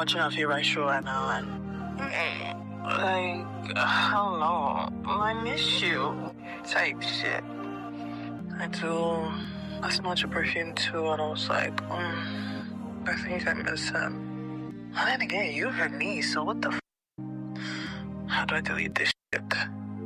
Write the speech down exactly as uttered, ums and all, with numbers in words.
watching a favorite show right now, and mm, like, I don't know, I miss you type shit. I do. I smelled your perfume too, and I was like, um, I think I miss him. And then again, you heard me, so what the f? How do I delete this shit?